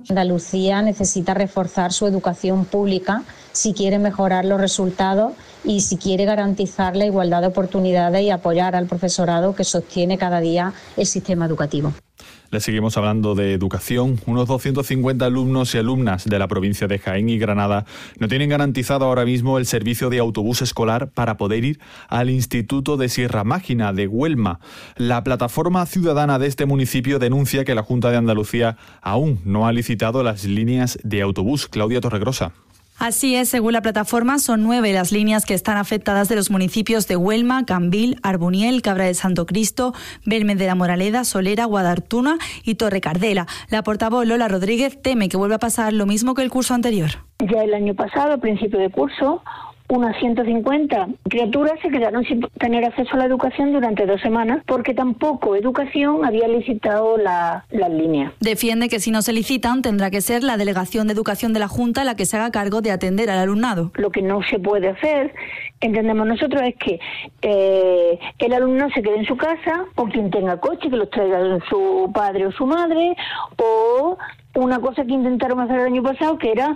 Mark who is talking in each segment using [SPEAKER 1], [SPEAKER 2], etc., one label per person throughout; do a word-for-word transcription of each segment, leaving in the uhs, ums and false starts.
[SPEAKER 1] Andalucía necesita reforzar su educación pública si quiere mejorar los resultados y si quiere garantizar la igualdad de oportunidades y apoyar al profesorado que sostiene cada día el sistema educativo.
[SPEAKER 2] Le seguimos hablando de educación. Unos doscientos cincuenta alumnos y alumnas de la provincia de Jaén y Granada no tienen garantizado ahora mismo el servicio de autobús escolar para poder ir al Instituto de Sierra Mágina de Huelma. La plataforma ciudadana de este municipio denuncia que la Junta de Andalucía aún no ha licitado las líneas de autobús. Claudia Torregrosa.
[SPEAKER 3] Así es, según la plataforma, son nueve las líneas que están afectadas de los municipios de Huelma, Cambil, Arbuniel, Cabra de Santo Cristo, Belmez de la Moraleda, Solera, Guadartuna y Torrecardela. La portavoz Lola Rodríguez teme que vuelva a pasar lo mismo que el curso anterior.
[SPEAKER 4] Ya el año pasado, a principio de curso, unas ciento cincuenta criaturas se quedaron sin tener acceso a la educación durante dos semanas porque tampoco Educación había licitado la, las líneas.
[SPEAKER 3] Defiende que si no se licitan tendrá que ser la Delegación de Educación de la Junta la que se haga cargo de atender al alumnado.
[SPEAKER 4] Lo que no se puede hacer, entendemos nosotros, es que eh, el alumno se quede en su casa o quien tenga coche que los traiga su padre o su madre, o una cosa que intentaron hacer el año pasado, que era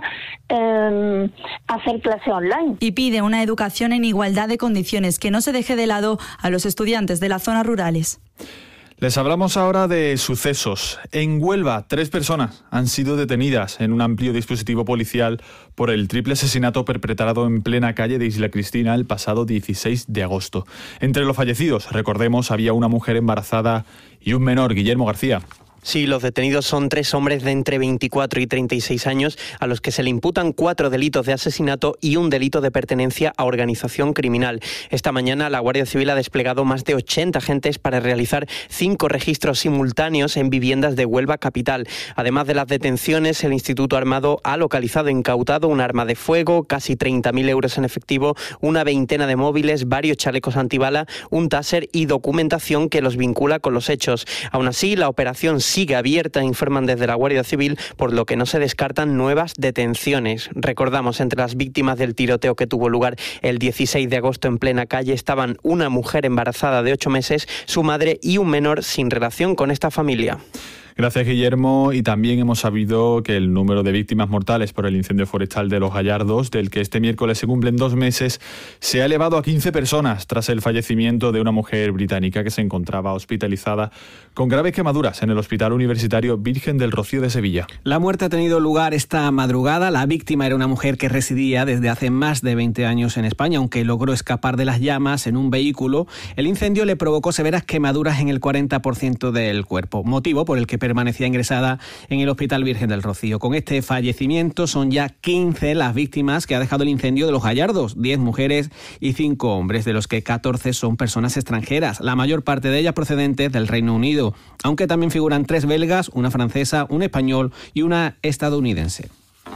[SPEAKER 4] eh, hacer clase online.
[SPEAKER 3] Y pide una educación en igualdad de condiciones, que no se deje de lado a los estudiantes de las zonas rurales.
[SPEAKER 2] Les hablamos ahora de sucesos. En Huelva, tres personas han sido detenidas en un amplio dispositivo policial por el triple asesinato perpetrado en plena calle de Isla Cristina el pasado dieciséis de agosto. Entre los fallecidos, recordemos, había una mujer embarazada y un menor. Guillermo García.
[SPEAKER 5] Sí, los detenidos son tres hombres de entre veinticuatro y treinta y seis años a los que se le imputan cuatro delitos de asesinato y un delito de pertenencia a organización criminal. Esta mañana la Guardia Civil ha desplegado más de ochenta agentes para realizar cinco registros simultáneos en viviendas de Huelva capital. Además de las detenciones, el Instituto Armado ha localizado e incautado un arma de fuego, casi treinta mil euros en efectivo, una veintena de móviles, varios chalecos antibala, un taser y documentación que los vincula con los hechos. Aún así, la operación sigue abierta, informan desde la Guardia Civil, por lo que no se descartan nuevas detenciones. Recordamos, entre las víctimas del tiroteo que tuvo lugar el dieciséis de agosto en plena calle estaban una mujer embarazada de ocho meses, su madre y un menor sin relación con esta familia.
[SPEAKER 2] Gracias, Guillermo. Y también hemos sabido que el número de víctimas mortales por el incendio forestal de Los Gallardos, del que este miércoles se cumplen dos meses, se ha elevado a quince personas tras el fallecimiento de una mujer británica que se encontraba hospitalizada con graves quemaduras en el Hospital Universitario Virgen del Rocío de Sevilla.
[SPEAKER 6] La muerte ha tenido lugar esta madrugada. La víctima era una mujer que residía desde hace más de veinte años en España, aunque logró escapar de las llamas en un vehículo. El incendio le provocó severas quemaduras en el cuarenta por ciento del cuerpo, motivo por el que permanecía ingresada en el Hospital Virgen del Rocío. Con este fallecimiento son ya quince las víctimas que ha dejado el incendio de Los Gallardos, diez mujeres y cinco hombres, de los que catorce son personas extranjeras, la mayor parte de ellas procedentes del Reino Unido, aunque también figuran tres belgas, una francesa, un español y una estadounidense.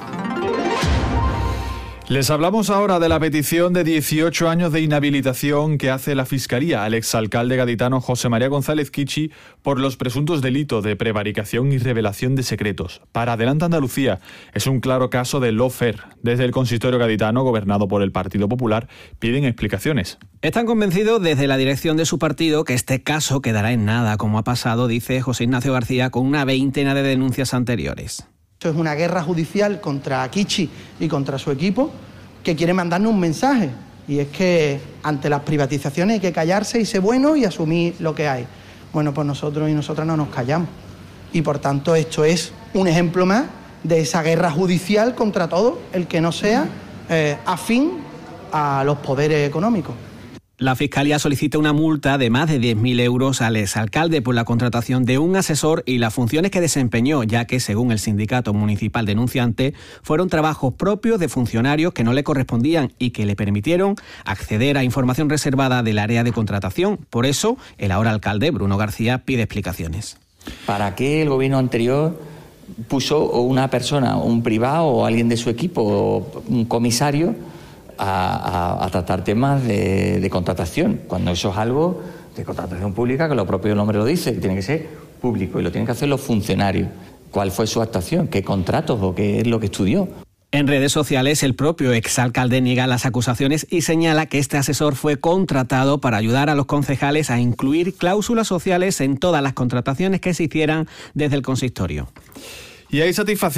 [SPEAKER 2] Les hablamos ahora de la petición de dieciocho años de inhabilitación que hace la Fiscalía al exalcalde gaditano José María González Kichi por los presuntos delitos de prevaricación y revelación de secretos. Para Adelante Andalucía es un claro caso de lawfare. Desde el consistorio gaditano, gobernado por el Partido Popular, piden explicaciones.
[SPEAKER 6] Están convencidos desde la dirección de su partido que este caso quedará en nada, como ha pasado, dice José Ignacio García, con una veintena de denuncias anteriores.
[SPEAKER 7] Esto es una guerra judicial contra Kichi y contra su equipo, que quiere mandarnos un mensaje, y es que ante las privatizaciones hay que callarse y ser bueno y asumir lo que hay. Bueno, pues nosotros y nosotras no nos callamos, y por tanto esto es un ejemplo más de esa guerra judicial contra todo el que no sea eh, afín a los poderes económicos.
[SPEAKER 6] La Fiscalía solicita una multa de más de diez mil euros al exalcalde por la contratación de un asesor y las funciones que desempeñó, ya que, según el sindicato municipal denunciante, fueron trabajos propios de funcionarios que no le correspondían y que le permitieron acceder a información reservada del área de contratación. Por eso, el ahora alcalde, Bruno García, pide explicaciones.
[SPEAKER 8] ¿Para qué el gobierno anterior puso una persona, un privado o alguien de su equipo, o un comisario, A, a, a tratar temas de, de contratación, cuando eso es algo de contratación pública, que lo propio nombre lo dice, que tiene que ser público y lo tienen que hacer los funcionarios? ¿Cuál fue su actuación? ¿Qué contratos o qué es lo que estudió?
[SPEAKER 6] En redes sociales, el propio exalcalde niega las acusaciones y señala que este asesor fue contratado para ayudar a los concejales a incluir cláusulas sociales en todas las contrataciones que se hicieran desde el consistorio.
[SPEAKER 2] Y hay satisfacción